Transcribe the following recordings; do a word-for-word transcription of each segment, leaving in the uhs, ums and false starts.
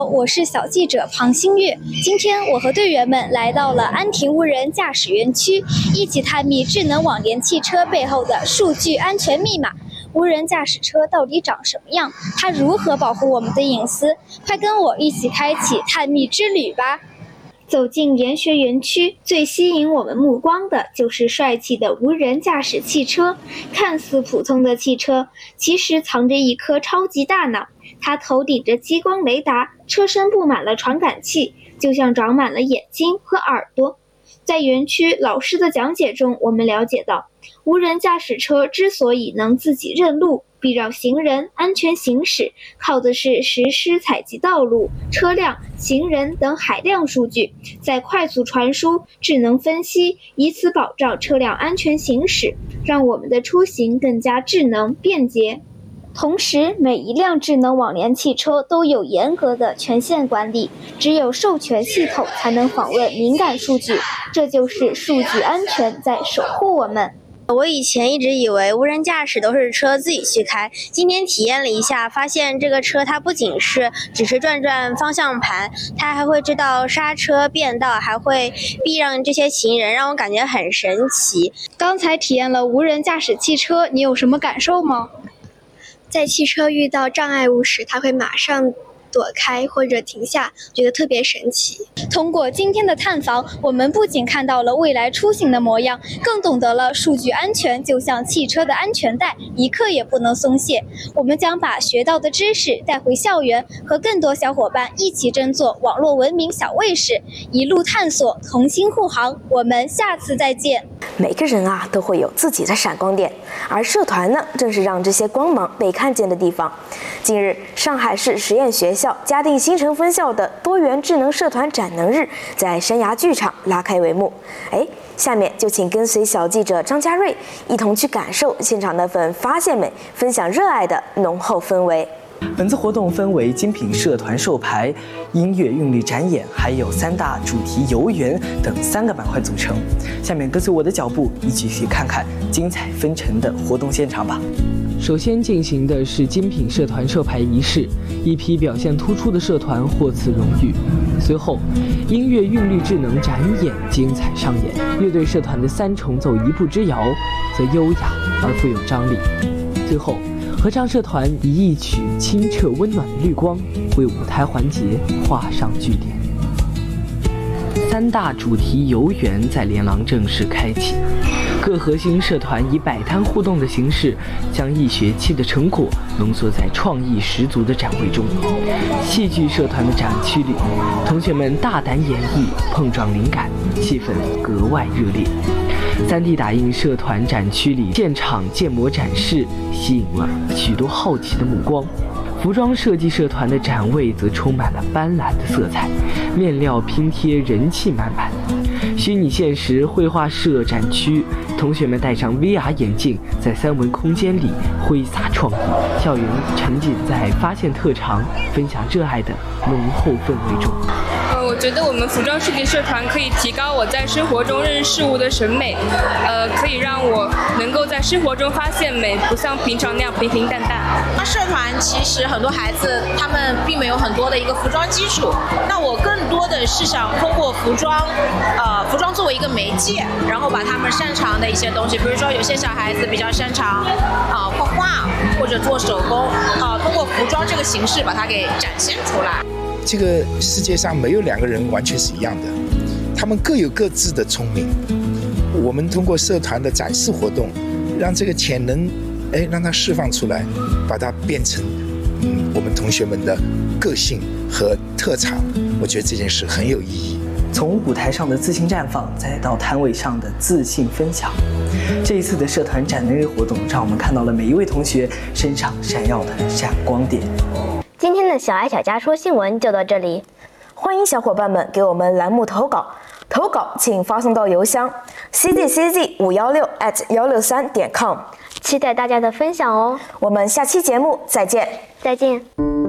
我是小记者庞新月，今天我和队员们来到了安亭无人驾驶园区，一起探秘智能网联汽车背后的数据安全密码。无人驾驶车到底长什么样？它如何保护我们的隐私？快跟我一起开启探秘之旅吧！走进研学园区，最吸引我们目光的就是帅气的无人驾驶汽车。看似普通的汽车，其实藏着一颗超级大脑。它头顶着激光雷达，车身布满了传感器，就像长满了眼睛和耳朵。在园区老师的讲解中，我们了解到，无人驾驶车之所以能自己认路，避让行人安全行驶，靠的是实施采集道路、车辆、行人等海量数据，再快速传输、智能分析，以此保障车辆安全行驶，让我们的出行更加智能便捷。同时，每一辆智能网联汽车都有严格的权限管理，只有授权系统才能访问敏感数据，这就是数据安全在守护我们。 我以前一直以为无人驾驶都是车自己去开，今天体验了一下，发现这个车它不仅是只是转转方向盘，它还会知道刹车变道，还会避让这些行人，让我感觉很神奇。 刚才体验了无人驾驶汽车，你有什么感受吗？ 在汽车遇到障碍物时，它会马上躲开或者停下，觉得特别神奇。 通过今天的探访，我们不仅看到了未来出行的模样，更懂得了数据安全就像汽车的安全带，一刻也不能松懈。我们将把学到的知识带回校园，和更多小伙伴一起争做网络文明小卫士，一路探索，同心护航。我们下次再见。 每个人啊都会有自己的闪光点，而社团呢，正是让这些光芒被看见的地方。近日，上海市实验学校嘉定新城分校的多元智能社团展能日在山崖剧场拉开帷幕。哎，下面就请跟随小记者张家瑞一同去感受现场那份发现美、分享热爱的浓厚氛围。 本次活动分为精品社团授牌、音乐韵律展演，还有三大主题游园等三个板块组成。下面跟随我的脚步，一起去看看精彩纷呈的活动现场吧。 首先进行的是精品社团授牌仪式，一批表现突出的社团获此荣誉。随后，音乐韵律智能展演精彩上演，乐队社团的三重奏一步之遥，则优雅而富有张力。最后，合唱社团以一曲清澈温暖的绿光为舞台环节画上句点。三大主题游园在连廊正式开启，各核心社团以摆摊互动的形式，将一学期的成果浓缩在创意十足的展会中。戏剧社团的展区里，同学们大胆演绎，碰撞灵感，气氛格外热烈。三 D 打印社团展区里，现场建模展示吸引了许多好奇的目光。服装设计社团的展位则充满了斑斓的色彩，面料拼贴人气满满。虚拟现实绘画社展区，同学们戴上 V R 眼镜，在三维空间里挥洒创意，校园沉浸在发现特长、分享热爱的浓厚氛围中。 呃，我觉得我们服装设计社团可以提高我在生活中认识事物的审美，呃，可以让我能够在生活中发现美，不像平常那样平平淡淡。 社团其实很多孩子他们并没有很多的一个服装基础，那我更多的是想通过服装，呃，服装作为一个媒介，然后把他们擅长的一些东西，比如说有些小孩子比较擅长啊、呃、画画或者做手工，啊、呃，通过服装这个形式把它给展现出来。 这个世界上没有两个人完全是一样的，他们各有各自的聪明。我们通过社团的展示活动，让这个潜能，哎，让它释放出来，把它变成，嗯，我们同学们的个性和特长。我觉得这件事很有意义。 从舞台上的自信绽放，再到摊位上的自信分享，这一次的社团展能日活动，让我们看到了每一位同学身上闪耀的闪光点。 今天的小爱小家说新闻就到这里， 欢迎小伙伴们给我们栏目投稿，投稿请发送到邮箱 c z c z 五一六 at 一六三点 com， 期待大家的分享哦。 我们下期节目再见， 再见。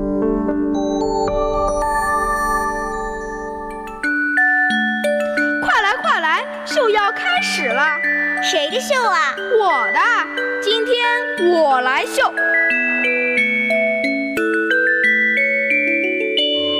快来快来，秀要开始了。 谁的秀啊？ 我的，今天我来秀。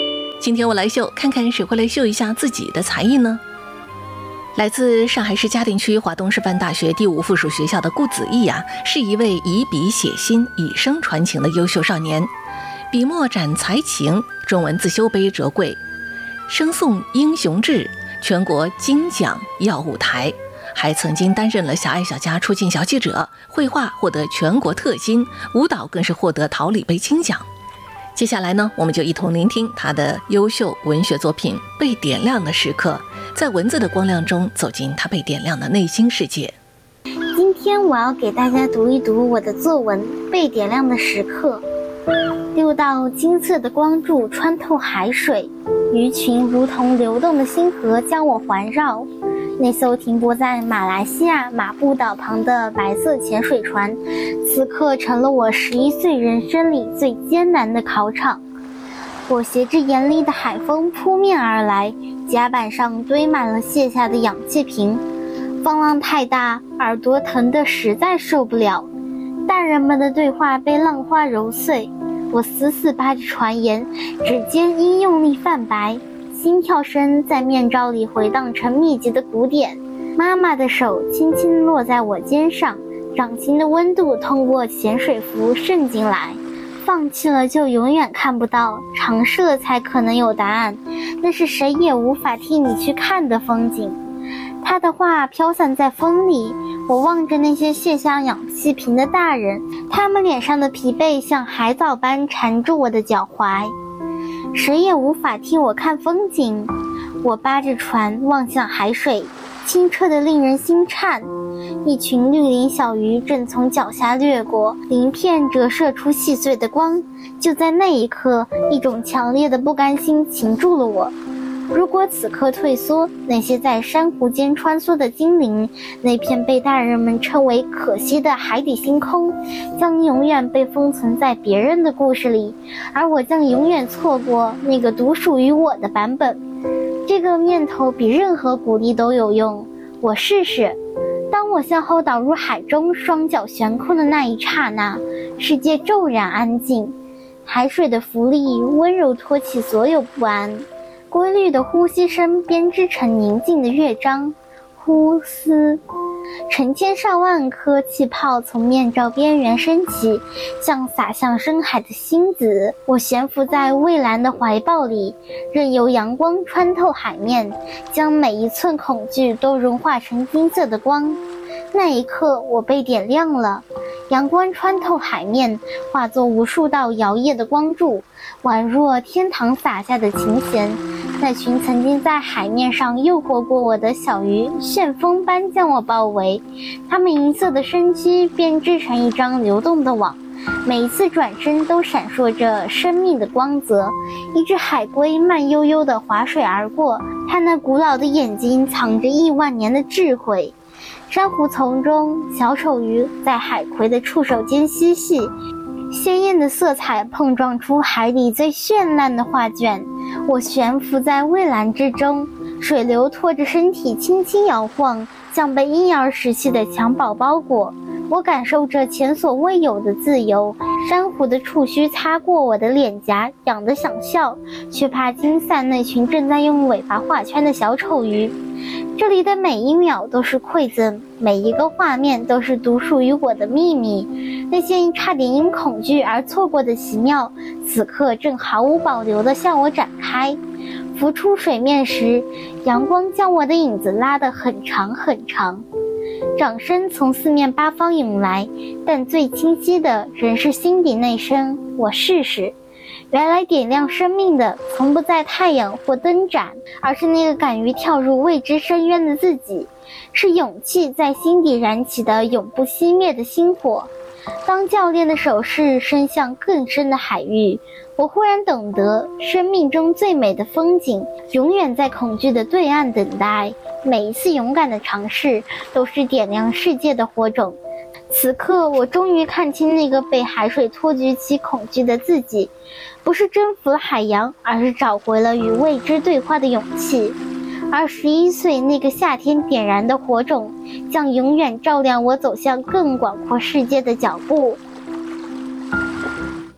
今天我来秀，看看谁会来秀一下自己的才艺呢？来自上海市嘉定区华东师范大学第五附属学校的顾子毅啊，是一位以笔写心、以声传情的优秀少年。笔墨展才情，中文自修碑折桂，声颂英雄志，全国金奖耀舞台，还曾经担任了小爱小家出镜小记者，绘画获得全国特金，舞蹈更是获得桃李杯金奖。接下来呢，我们就一同聆听他的优秀文学作品《被点亮的时刻》，在文字的光亮中走进他被点亮的内心世界。 今天我要给大家读一读我的作文《被点亮的时刻》。六道金色的光柱穿透海水，鱼群如同流动的星河将我环绕。那艘停泊在马来西亚马布岛旁的白色潜水船，此刻成了我十一岁人生里最艰难的考场。我携着严厉的海风扑面而来，甲板上堆满了卸下的氧气瓶。风浪太大，耳朵疼得实在受不了。大人们的对话被浪花揉碎，我死死扒着船沿，指尖因用力泛白，心跳声在面罩里回荡成密集的鼓点。妈妈的手轻轻落在我肩上，掌心的温度通过潜水服渗进来。放弃了就永远看不到，尝试了才可能有答案，那是谁也无法替你去看的风景。他的话飘散在风里，我望着那些卸下氧气瓶的大人，他们脸上的疲惫像海藻般缠住我的脚踝。谁也无法替我看风景，我扒着船望向海水，清澈的令人心颤。一群绿鳞小鱼正从脚下掠过，鳞片折射出细碎的光。就在那一刻，一种强烈的不甘心擒住了我。如果此刻退缩，那些在珊瑚间穿梭的精灵，那片被大人们称为可惜的海底星空，将永远被封存在别人的故事里，而我将永远错过那个独属于我的版本。这个念头比任何鼓励都有用，我试试。当我向后倒入海中，双脚悬空的那一刹那，世界骤然安静，海水的浮力温柔托起所有不安。规律的呼吸声编织成宁静的乐章，呼嘶，成千上万颗气泡从面罩边缘升起，像洒向深海的星子。我悬浮在蔚蓝的怀抱里，任由阳光穿透海面，将每一寸恐惧都融化成金色的光。那一刻，我被点亮了，阳光穿透海面，化作无数道摇曳的光柱，宛若天堂洒下的琴弦。那群曾经在海面上诱惑过我的小鱼，旋风般将我包围，它们银色的身躯编织成一张流动的网，每一次转身都闪烁着生命的光泽。一只海龟慢悠悠地划水而过，它那古老的眼睛藏着亿万年的智慧。珊瑚丛中，小丑鱼在海葵的触手间嬉戏，鲜艳的色彩碰撞出海里最绚烂的画卷。我悬浮在蔚蓝之中，水流拖着身体轻轻摇晃，像被婴儿时期的襁褓包裹。我感受着前所未有的自由，珊瑚的触须擦过我的脸颊，痒得想笑，却怕惊散那群正在用尾巴画圈的小丑鱼。这里的每一秒都是馈赠，每一个画面都是独属于我的秘密。那些差点因恐惧而错过的奇妙，此刻正毫无保留地向我展开。浮出水面时，阳光将我的影子拉得很长很长。掌声从四面八方涌来，但最清晰的仍是心底那声我试试。原来点亮生命的从不在太阳或灯盏，而是那个敢于跳入未知深渊的自己，是勇气在心底燃起的永不熄灭的星火。当教练的手势伸向更深的海域，我忽然懂得，生命中最美的风景永远在恐惧的对岸等待。每一次勇敢的尝试都是点亮世界的火种。此刻我终于看清那个被海水托举起恐惧的自己，不是征服了海洋，而是找回了与未知对话的勇气。而十一岁那个夏天点燃的火种，将永远照亮我走向更广阔世界的脚步。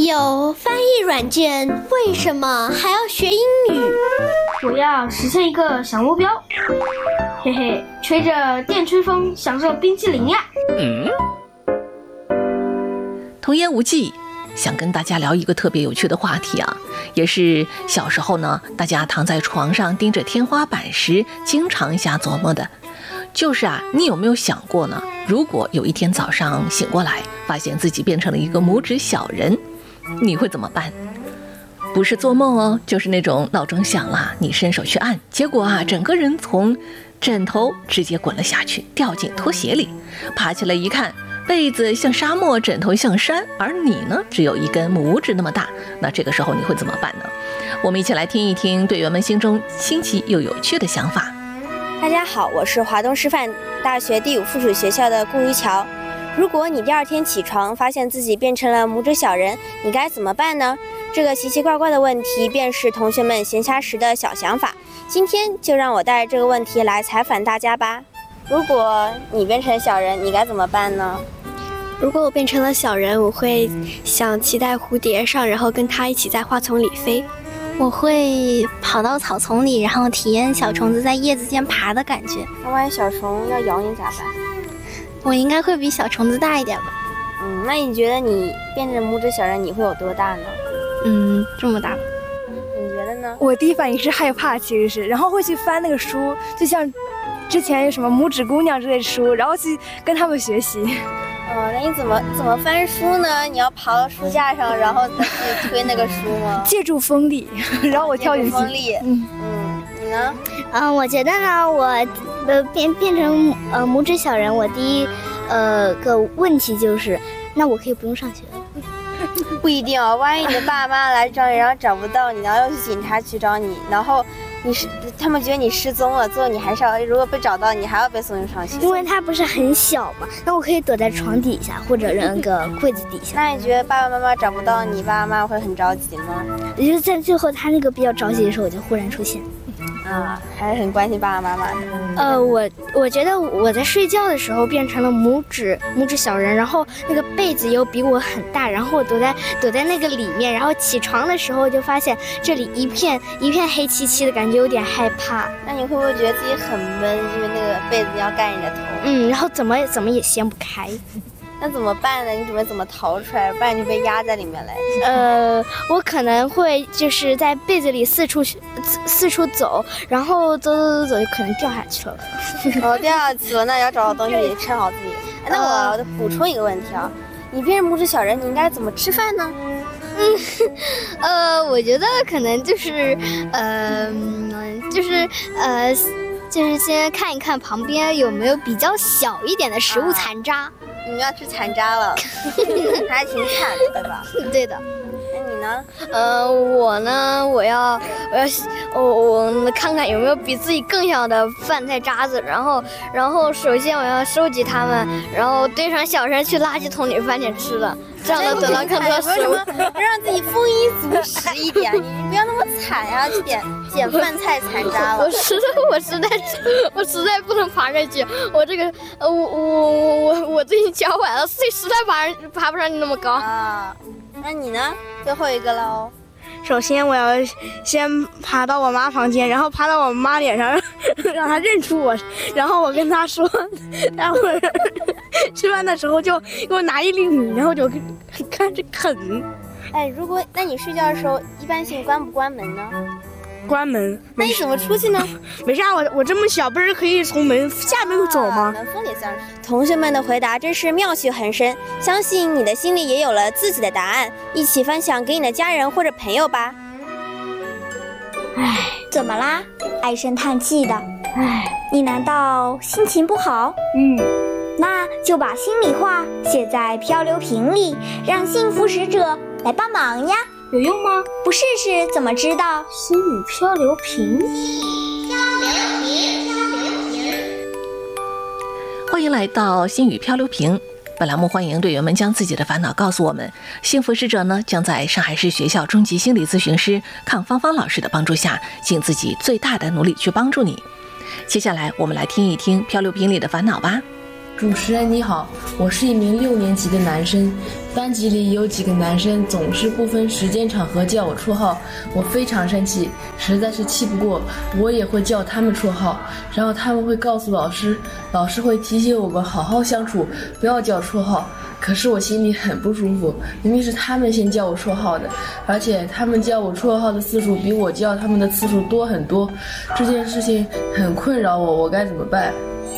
有翻译软件，为什么还要学英语？ 我要实现一个小目标，嘿嘿，吹着电吹风，享受冰淇淋呀！嗯， 童言无忌，想跟大家聊一个特别有趣的话题啊，也是小时候呢，大家躺在床上盯着天花板时，经常瞎琢磨的。就是啊，你有没有想过呢？如果有一天早上醒过来，发现自己变成了一个拇指小人，你会怎么办？不是做梦哦，就是那种闹钟响了，你伸手去按，结果啊，整个人从枕头直接滚了下去，掉进拖鞋里，爬起来一看，被子像沙漠，枕头像山，而你呢，只有一根拇指那么大。那这个时候你会怎么办呢？我们一起来听一听队员们心中新奇又有趣的想法。 大家好，我是华东师范大学第五附属学校的顾于桥。如果你第二天起床发现自己变成了拇指小人，你该怎么办呢？这个奇奇怪怪的问题便是同学们闲暇时的小想法。今天就让我带着这个问题来采访大家吧。如果你变成小人，你该怎么办呢？ 如果我变成了小人，我会想骑在蝴蝶上，然后跟它一起在花丛里飞。 我会跑到草丛里，然后体验小虫子在叶子间爬的感觉。那万一小虫要咬你咋办？ 我应该会比小虫子大一点吧。 嗯，那你觉得你变成拇指小人你会有多大呢？ 嗯，这么大。 你觉得呢？ 我第一反应是害怕，其实是，然后会去翻那个书，就像之前有什么拇指姑娘之类的书，然后去跟他们学习。 哦，那你怎么怎么翻书呢？你要爬到书架上，然后再去推那个书吗？ 借助风力，然后我跳进去。 风力，嗯嗯，你呢？ 嗯，我觉得呢，我呃变变成呃拇指小人，我第一呃个问题就是，那我可以不用上学了。 不一定哦，万一你的爸妈来找你，然后找不到你，然后要去警察局找你，然后你是他们觉得你失踪了，最后你还是要，如果被找到，你还要被送去上学。 因为它不是很小嘛，那我可以躲在床底下或者那个柜子底下。 那你觉得爸爸妈妈找不到你，爸爸妈妈会很着急吗？ 也就是在最后他那个比较着急的时候，我就忽然出现。 啊，还是很关心爸爸妈妈的。 呃，我我觉得我在睡觉的时候变成了拇指拇指小人，然后那个被子又比我很大，然后我躲在躲在那个里面，然后起床的时候就发现这里一片一片黑漆漆的，感觉有点害怕。 那你会不会觉得自己很闷，因为那个被子要盖你的头？ 嗯，然后怎么怎么也掀不开。 那怎么办呢？你准备怎么逃出来？不然你就被压在里面了。 呃，我可能会就是在被子里四处四四处走，然后走走走走就可能掉下去了。 哦，掉下去了，那要找到东西撑好自己。那我补充一个问题啊，你变成拇指小人，你应该怎么吃饭呢？ 嗯，呃，我觉得可能就是，呃，就是呃，就是先看一看旁边有没有比较小一点的食物残渣。啊， 你们要吃残渣了，还挺惨的，对吧？ 对的。 那你呢？ 呃，我呢，我要，我要，我我看看有没有比自己更小的饭菜渣子，然后，然后首先我要收集它们，然后堆成小山去垃圾桶里翻点吃的，这样能得到更多食物。 让自己丰衣足食一点，你不要那么惨呀，去点捡饭菜残渣了。 我实在，我实在，我实在不能爬上去，我这个，呃，我我我我我最近脚崴了，所以实在爬爬不上去那么高啊。那你呢？最后一个了哦。 首先我要先爬到我妈房间，然后爬到我妈脸上，让她认出我，然后我跟她说，待会儿吃饭的时候就给我拿一粒米，然后就开始啃。 哎，如果那你睡觉的时候一般性关不关门呢？ 关门。 那你怎么出去呢？ 没事，我我这么小，不是可以从门下面走吗？ 门缝里算是。同学们的回答真是妙趣横生，相信你的心里也有了自己的答案，一起分享给你的家人或者朋友吧。 唉，怎么啦？唉声叹气的。唉，你难道心情不好？ 嗯， 那就把心里话写在漂流瓶里，让幸福使者来帮忙呀。 有用吗？ 不试试怎么知道？ 心语漂流瓶。 欢迎来到心语漂流瓶。本栏目欢迎队员们将自己的烦恼告诉我们，幸福使者呢将在上海市学校中级心理咨询师康芳芳老师的帮助下，尽自己最大的努力去帮助你。接下来我们来听一听漂流瓶里的烦恼吧。 主持人你好，我是一名六年级的男生，班级里有几个男生总是不分时间场合叫我绰号，我非常生气，实在是气不过，我也会叫他们绰号，然后他们会告诉老师，老师会提醒我们好好相处，不要叫绰号。可是我心里很不舒服，明明是他们先叫我绰号的，而且他们叫我绰号的次数比我叫他们的次数多很多，这件事情很困扰我，我该怎么办？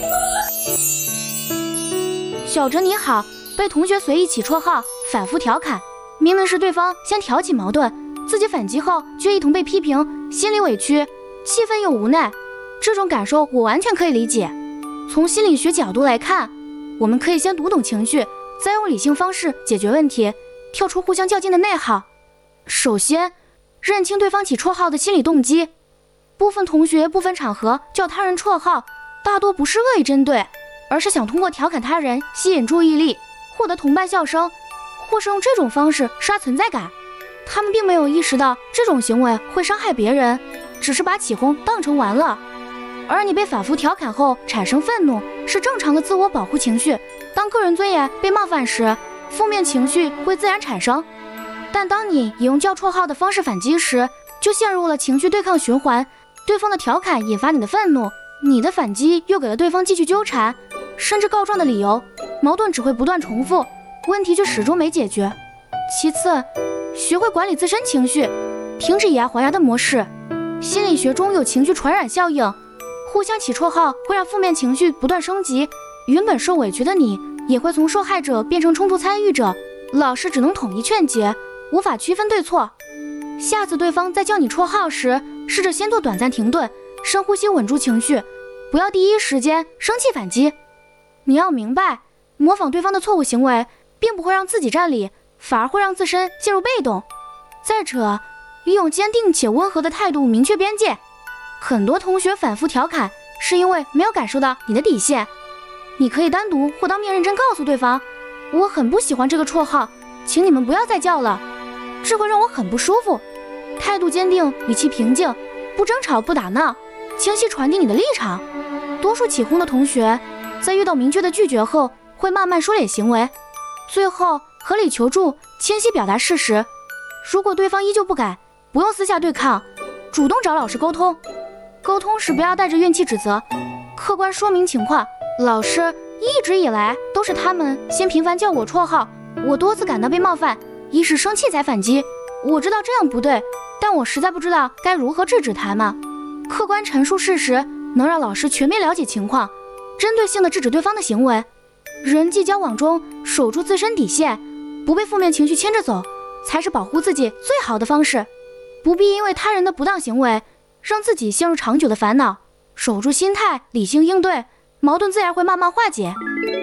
小陈你好，被同学随意起绰号，反复调侃，明明是对方先挑起矛盾，自己反击后却一同被批评，心里委屈，气愤又无奈，这种感受我完全可以理解。从心理学角度来看，我们可以先读懂情绪，再用理性方式解决问题，跳出互相较劲的内耗。首先，认清对方起绰号的心理动机。部分同学不分场合叫他人绰号，大多不是恶意针对，而是想通过调侃他人吸引注意力，获得同伴笑声，或是用这种方式刷存在感。他们并没有意识到这种行为会伤害别人，只是把起哄当成玩乐。而你被反复调侃后产生愤怒，是正常的自我保护情绪。当个人尊严被冒犯时，负面情绪会自然产生。但当你以用叫绰号的方式反击时，就陷入了情绪对抗循环。对方的调侃引发你的愤怒，你的反击又给了对方继续纠缠甚至告状的理由，矛盾只会不断重复，问题却始终没解决。其次，学会管理自身情绪，停止以牙还牙的模式。心理学中有情绪传染效应，互相起绰号会让负面情绪不断升级，原本受委屈的你也会从受害者变成冲突参与者，老师只能统一劝解，无法区分对错。下次对方在叫你绰号时，试着先做短暂停顿，深呼吸稳住情绪，不要第一时间生气反击。你要明白，模仿对方的错误行为并不会让自己占理，反而会让自身陷入被动。再者，以用坚定且温和的态度明确边界。很多同学反复调侃，是因为没有感受到你的底线。你可以单独或当面认真告诉对方，我很不喜欢这个绰号，请你们不要再叫了，这会让我很不舒服。态度坚定，语气平静，不争吵不打闹，清晰传递你的立场。多数起哄的同学在遇到明确的拒绝后，会慢慢收敛行为，最后合理求助，清晰表达事实。如果对方依旧不改，不用私下对抗，主动找老师沟通。沟通时不要带着怨气指责，客观说明情况。老师，一直以来都是他们先频繁叫我绰号，我多次感到被冒犯，一时生气才反击。我知道这样不对，但我实在不知道该如何制止他们。客观陈述事实，能让老师全面了解情况，针对性地制止对方的行为。人际交往中守住自身底线，不被负面情绪牵着走，才是保护自己最好的方式。不必因为他人的不当行为让自己陷入长久的烦恼，守住心态，理性应对，矛盾自然会慢慢化解。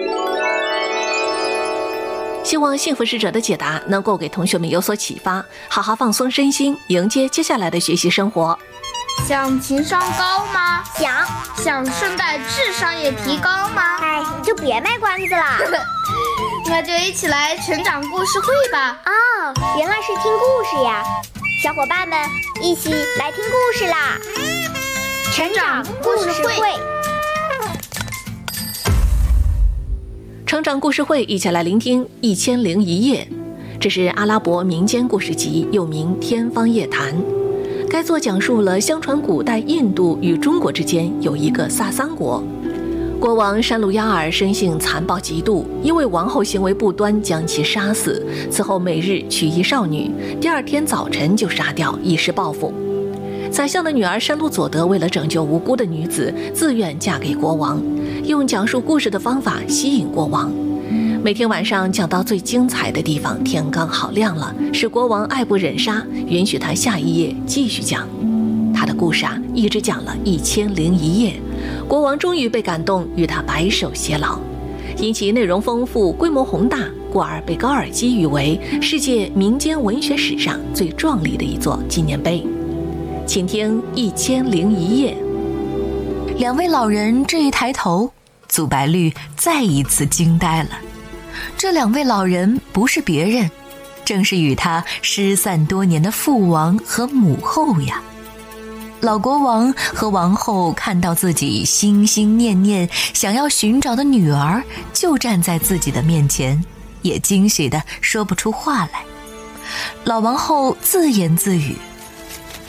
希望幸福使者的解答能够给同学们有所启发，好好放松身心，迎接接下来的学习生活。 想情商高吗？ 想。 想顺带智商也提高吗？ 哎，你就别卖关子了。 那就一起来成长故事会吧。 哦，原来是听故事呀！小伙伴们，一起来听故事啦！ 成长故事会。 成长故事会，一起来聆听《一千零一夜》。这是阿拉伯民间故事集，又名《天方夜谭》。该作讲述了相传古代印度与中国之间有一个萨桑国，国王山路亚尔生性残暴极度，因为王后行为不端将其杀死，此后每日娶一少女，第二天早晨就杀掉，以示报复。宰相的女儿山路佐德为了拯救无辜的女子，自愿嫁给国王，用讲述故事的方法吸引国王。每天晚上讲到最精彩的地方，天刚好亮了，使国王爱不忍杀，允许他下一夜继续讲。他的故事啊，一直讲了一千零一夜，国王终于被感动，与他白首偕老。因其内容丰富、规模宏大，故而被高尔基誉为世界民间文学史上最壮丽的一座纪念碑。请听《一千零一夜》。 两位老人这一抬头，祖白绿再一次惊呆了。这两位老人不是别人，正是与他失散多年的父王和母后呀。 老国王和王后看到自己心心念念想要寻找的女儿就站在自己的面前，也惊喜地说不出话来。老王后自言自语：